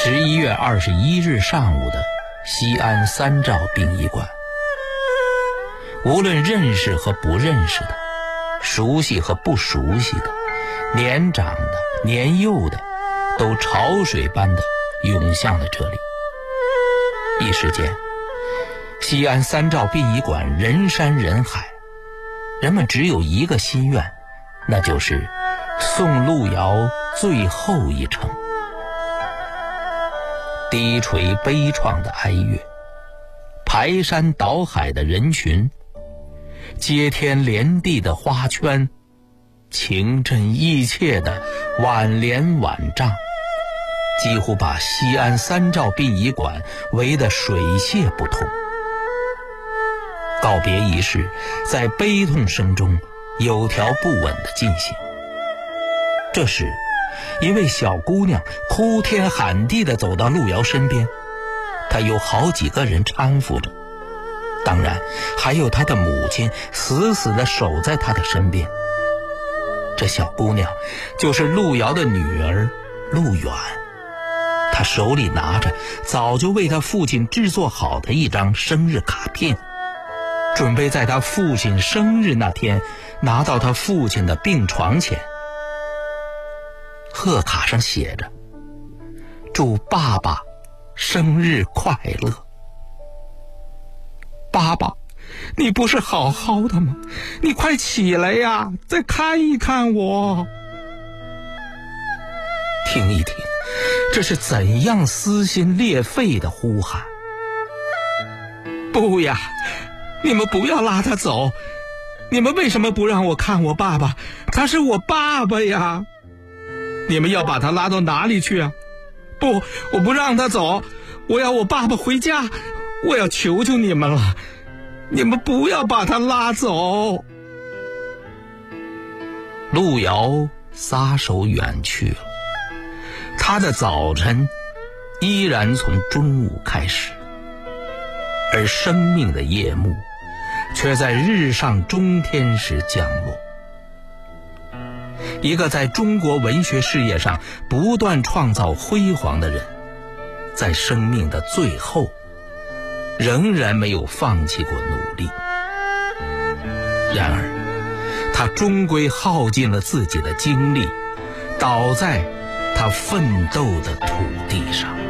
11月21日上午的西安三兆殡仪馆，无论认识和不认识的，熟悉和不熟悉的，年长的年幼的，都潮水般的涌向了这里。一时间，西安三兆殡仪馆人山人海，人们只有一个心愿，那就是送路遥最后一程。低垂悲怆的哀乐，排山倒海的人群，接天连地的花圈，情真意切的挽联挽帐，几乎把西安三兆殡仪馆围得水泄不通。告别仪式在悲痛声中有条不紊地进行。这时，一位小姑娘哭天喊地地走到路遥身边，她有好几个人搀扶着，当然还有她的母亲死死地守在她的身边。这小姑娘就是路遥的女儿路远，她手里拿着早就为她父亲制作好的一张生日卡片，准备在他父亲生日那天拿到他父亲的病床前。贺卡上写着：祝爸爸生日快乐。爸爸，你不是好好的吗？你快起来呀，再看一看我。听一听，这是怎样撕心裂肺的呼喊。不呀，你们不要拉他走，你们为什么不让我看我爸爸？他是我爸爸呀！你们要把他拉到哪里去啊？不，我不让他走，我要我爸爸回家，我要求求你们了，你们不要把他拉走。路遥撒手远去了，他的早晨依然从中午开始，而生命的夜幕却在日上中天时降落。一个在中国文学事业上不断创造辉煌的人，在生命的最后仍然没有放弃过努力。然而他终归耗尽了自己的精力，倒在他奋斗的土地上。